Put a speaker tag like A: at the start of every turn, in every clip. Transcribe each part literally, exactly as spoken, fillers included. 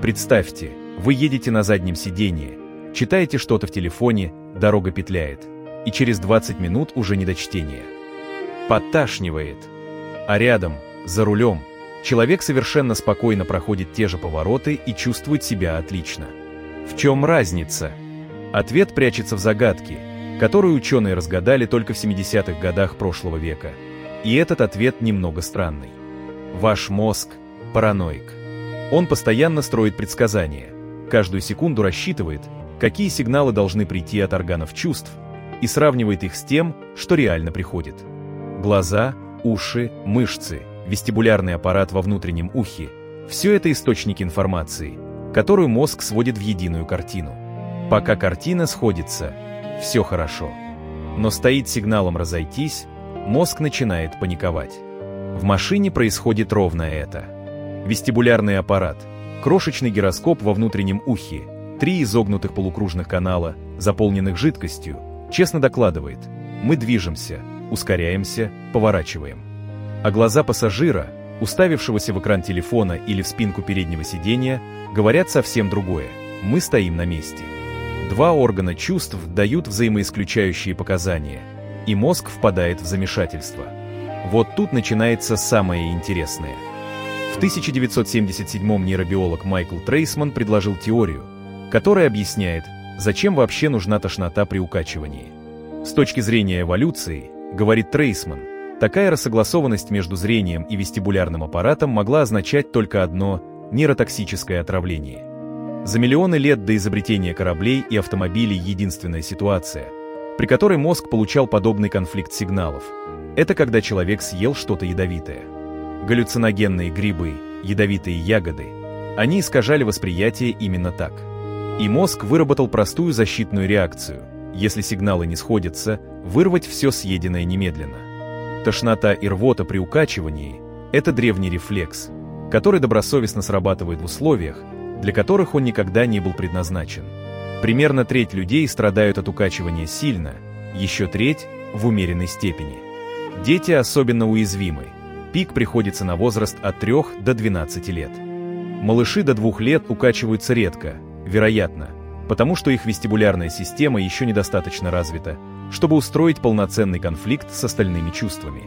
A: Представьте, вы едете на заднем сиденье, читаете что-то в телефоне, дорога петляет, и через двадцать минут уже не до чтения. Подташнивает. А рядом, за рулем, человек совершенно спокойно проходит те же повороты и чувствует себя отлично. В чем разница? Ответ прячется в загадке, которую ученые разгадали только в семидесятых годах прошлого века. И этот ответ немного странный. Ваш мозг – параноик. Он постоянно строит предсказания, каждую секунду рассчитывает, какие сигналы должны прийти от органов чувств, и сравнивает их с тем, что реально приходит. Глаза, уши, мышцы, вестибулярный аппарат во внутреннем ухе – все это источники информации, которую мозг сводит в единую картину. Пока картина сходится, все хорошо. Но стоит сигналом разойтись, мозг начинает паниковать. В машине происходит ровно это. Вестибулярный аппарат, крошечный гироскоп во внутреннем ухе, три изогнутых полукружных канала, заполненных жидкостью, честно докладывает: мы движемся, ускоряемся, поворачиваем. А глаза пассажира, уставившегося в экран телефона или в спинку переднего сиденья, говорят совсем другое: мы стоим на месте. Два органа чувств дают взаимоисключающие показания, и мозг впадает в замешательство. Вот тут начинается самое интересное. В тысяча девятьсот семьдесят седьмом нейробиолог Майкл Трейсман предложил теорию, которая объясняет, зачем вообще нужна тошнота при укачивании. С точки зрения эволюции, говорит Трейсман, такая рассогласованность между зрением и вестибулярным аппаратом могла означать только одно – нейротоксическое отравление. За миллионы лет до изобретения кораблей и автомобилей единственная ситуация, при которой мозг получал подобный конфликт сигналов – это когда человек съел что-то ядовитое. Галлюциногенные грибы, ядовитые ягоды – они искажали восприятие именно так. И мозг выработал простую защитную реакцию – если сигналы не сходятся, вырвать все съеденное немедленно. Тошнота и рвота при укачивании – это древний рефлекс, который добросовестно срабатывает в условиях, для которых он никогда не был предназначен. Примерно треть людей страдают от укачивания сильно, еще треть – в умеренной степени. Дети особенно уязвимы. Пик приходится на возраст от трёх до двенадцати лет. Малыши до двух лет укачиваются редко, вероятно, потому что их вестибулярная система еще недостаточно развита, чтобы устроить полноценный конфликт с остальными чувствами.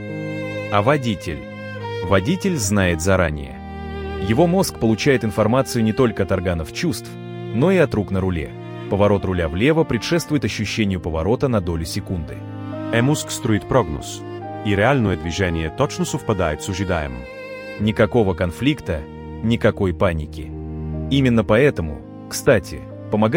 A: А водитель? Водитель знает заранее. Его мозг получает информацию не только от органов чувств, но и от рук на руле. Поворот руля влево предшествует ощущению поворота на долю секунды.
B: Е мозг строит прогноз, и реальное движение точно совпадает с ожидаемым.
A: Никакого конфликта, никакой паники. Именно поэтому, кстати, помогает